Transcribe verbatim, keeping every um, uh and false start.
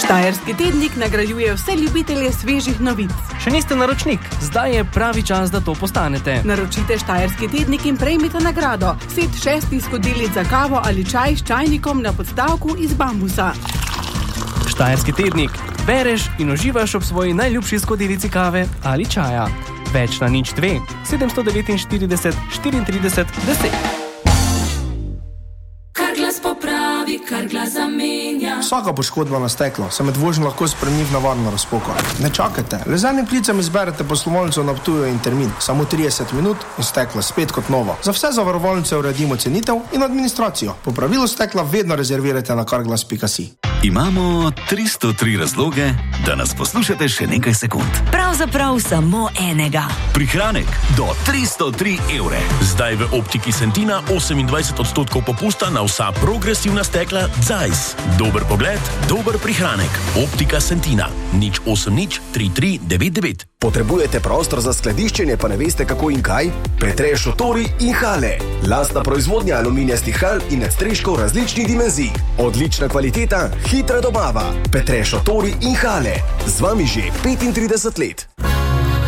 Štajerski tednik nagrajuje vse ljubitelje svežih novic. Še niste naročnik? Zdaj je pravi čas, da to postanete. Naročite Štajerski tednik in prejmite nagrado. Set šestih skodelic za kavo ali čaj s čajnikom na podstavku iz bambusa. Štajerski tednik. Bereš in uživaš ob svoji najljubši skodelici kave ali čaja. Več na nič dve, sedemsto devetinštirideset, štiriintrideset, deset. Kar glas popravi, kar glas zamenja. Vsaka poškodba na steklo se med vožnjo lahko spremeni v nevarno razpoko. Ne čakajte, le z enim klicem izberete poslovalnico na Ptuju in termin. Samo trideset minut in steklo spet kot novo. Za vse zavarovalnice uredimo cenitev in administracijo. Popravilo stekla vedno rezervirajte na carglass pika si. Imamo tristo tri razloge, da nas poslušate še nekaj sekund. Pravzaprav samo enega. Prihranek do tristo tri evre. Zdaj v Optiki Sentina osemindvajset odstotkov popusta na vsa progresivna stekla Zeiss. Dober pogled, dober prihranek. Optika Sentina. nič osem nič tri tri devet devet. Potrebujete prostor za skladiščenje, pa ne veste kako in kaj? Petre šotori in hale. Lastna proizvodnja aluminijastih hal in nadstreškov različnih dimenzij. Odlična kvaliteta, hitra dobava. Petre šotori in hale. Z vami že petintrideset let.